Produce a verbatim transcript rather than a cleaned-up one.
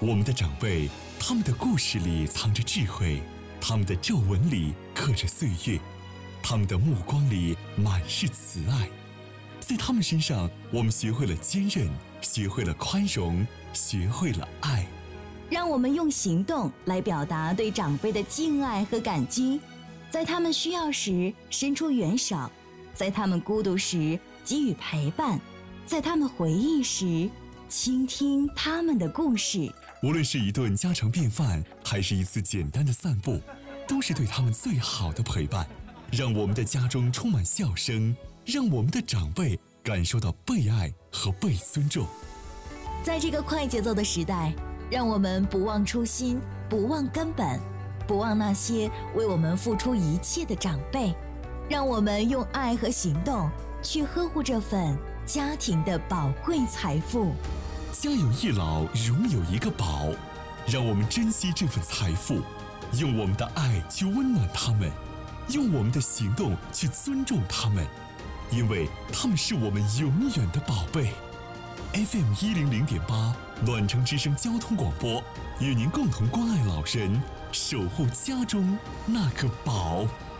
我们的长辈，他们的故事里藏着智慧，他们的皱纹里刻着岁月，他们的目光里满是慈爱。在他们身上，我们学会了坚韧，学会了宽容，学会了爱。 让我们用行动来表达对长辈的敬爱和感激，在他们需要时伸出援手，在他们孤独时给予陪伴，在他们回忆时倾听他们的故事。 无论是一顿家常便饭，还是一次简单的散步，都是对他们最好的陪伴。让我们的家中充满笑声，让我们的长辈感受到被爱和被尊重。 在这个快节奏的时代，让我们不忘初心，不忘根本，不忘那些为我们付出一切的长辈。让我们用爱和行动去呵护这份家庭的宝贵财富。 家有一老，荣有一个宝，让我们珍惜这份财富，用我们的爱去温暖他们，用我们的行动去尊重他们，因为他们是我们永远的宝贝。F M 一零零点八，暖城之声交通广播，与您共同关爱老人，守护家中那个宝。